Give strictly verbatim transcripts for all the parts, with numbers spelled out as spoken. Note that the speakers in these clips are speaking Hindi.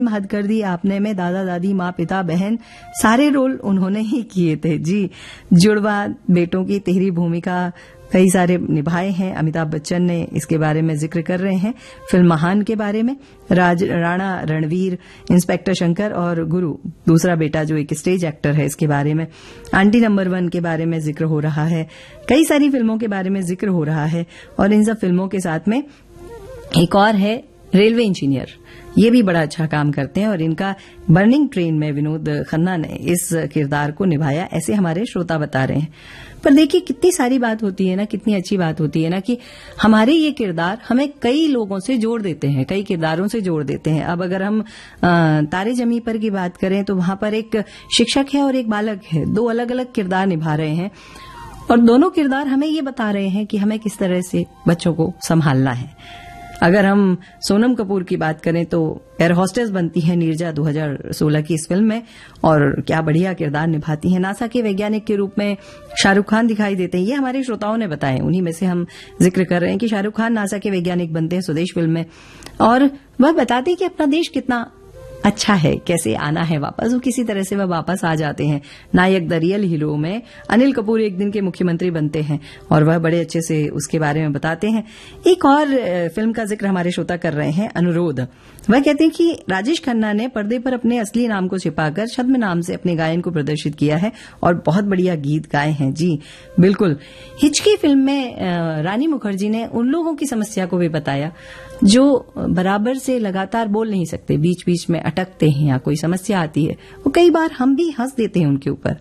हद कर दी आपने में दादा दादी माँ पिता बहन सारे रोल उन्होंने ही किए थे जी। जुड़वा बेटों की तिहरी भूमिका कई सारे निभाए हैं। अमिताभ बच्चन ने इसके बारे में जिक्र कर रहे हैं। फिल्म महान के बारे में राज राणा रणवीर, इंस्पेक्टर शंकर और गुरु दूसरा बेटा जो एक स्टेज एक्टर है, इसके बारे में। आंटी नंबर वन के बारे में जिक्र हो रहा है। कई सारी फिल्मों के बारे में जिक्र हो रहा है और इन सब फिल्मों के साथ में एक और है रेलवे इंजीनियर। ये भी बड़ा अच्छा काम करते हैं और इनका बर्निंग ट्रेन में विनोद खन्ना ने इस किरदार को निभाया, ऐसे हमारे श्रोता बता रहे हैं। पर देखिए कितनी सारी बात होती है ना, कितनी अच्छी बात होती है ना कि हमारे ये किरदार हमें कई लोगों से जोड़ देते हैं, कई किरदारों से जोड़ देते हैं। अब अगर हम आ, तारे जमी पर की बात करें तो वहां पर एक शिक्षक है और एक बालक है, दो अलग अलग किरदार निभा रहे हैं और दोनों किरदार हमें ये बता रहे हैं कि हमें किस तरह से बच्चों को संभालना है। अगर हम सोनम कपूर की बात करें तो एयर होस्टेस बनती है नीरजा दो हज़ार सोलह की इस फिल्म में और क्या बढ़िया किरदार निभाती हैं। नासा के वैज्ञानिक के रूप में शाहरुख खान दिखाई देते हैं, ये हमारे श्रोताओं ने बताए, उन्हीं में से हम जिक्र कर रहे हैं कि शाहरुख खान नासा के वैज्ञानिक बनते हैं स्वदेश फिल्म में और वह बताते हैं कि अपना देश कितना अच्छा है, कैसे आना है वापस, वो किसी तरह से वह वापस आ जाते हैं। नायक द रियल हीरो में अनिल कपूर एक दिन के मुख्यमंत्री बनते हैं और वह बड़े अच्छे से उसके बारे में बताते हैं। एक और फिल्म का जिक्र हमारे श्रोता कर रहे हैं, अनुरोध। वह कहते हैं कि राजेश खन्ना ने पर्दे पर अपने असली नाम को छिपाकर छद्म नाम से अपने गायन को प्रदर्शित किया है और बहुत बढ़िया गीत गाए हैं। जी बिल्कुल। हिचकी फिल्म में रानी मुखर्जी ने उन लोगों की समस्या को भी बताया जो बराबर से लगातार बोल नहीं सकते, बीच बीच में अटकते हैं या कोई समस्या आती है, वो कई बार हम भी हंस देते हैं उनके ऊपर,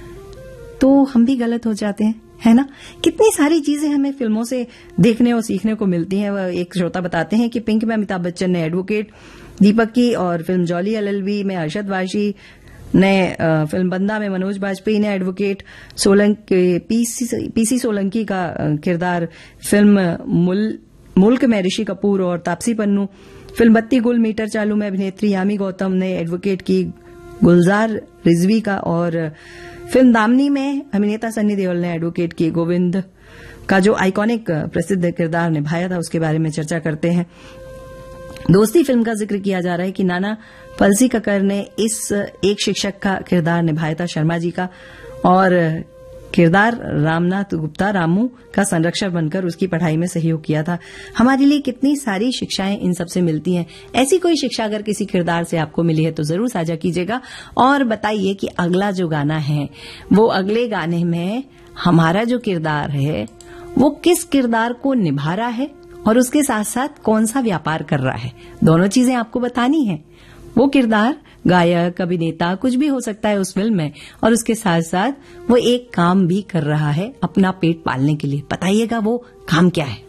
तो हम भी गलत हो जाते हैं, है ना। कितनी सारी चीजें हमें फिल्मों से देखने और सीखने को मिलती हैं। वह एक श्रोता बताते हैं कि पिंक में अमिताभ बच्चन ने एडवोकेट दीपक की और फिल्म जॉली एलएलबी में अरशद वारसी ने, फिल्म बंदा में मनोज बाजपेयी ने advocate, Solanki PC, PC Solanki का किरदार फिल्म मुल मुल्क में ऋषि कपूर और तापसी पन्नू, फिल्म बत्ती गुल मीटर चालू में अभिनेत्री यामी गौतम ने एडवोकेट की गुलजार रिजवी का और फिल्म दामनी में अभिनेता सन्नी देओल ने एडवोकेट की गोविंद का जो आइकॉनिक प्रसिद्ध किरदार निभाया था उसके बारे में चर्चा करते हैं। दोस्ती फिल्म का जिक्र किया जा रहा है कि नाना पलसी कक्कर ने इस एक शिक्षक का किरदार निभाया था, शर्मा जी का, और किरदार रामनाथ गुप्ता रामू का संरक्षक बनकर उसकी पढ़ाई में सहयोग किया था। हमारे लिए कितनी सारी शिक्षाएं इन सबसे मिलती हैं। ऐसी कोई शिक्षा अगर किसी किरदार से आपको मिली है तो जरूर साझा कीजिएगा और बताइए कि अगला जो गाना है वो अगले गाने में हमारा जो किरदार है वो किस किरदार को निभा रहा है और उसके साथ साथ कौन सा व्यापार कर रहा है। दोनों चीजें आपको बतानी है। वो किरदार गायक, अभिनेता, कुछ भी हो सकता है उस फिल्म में, और उसके साथ साथ वो एक काम भी कर रहा है अपना पेट पालने के लिए। बताइएगा वो काम क्या है।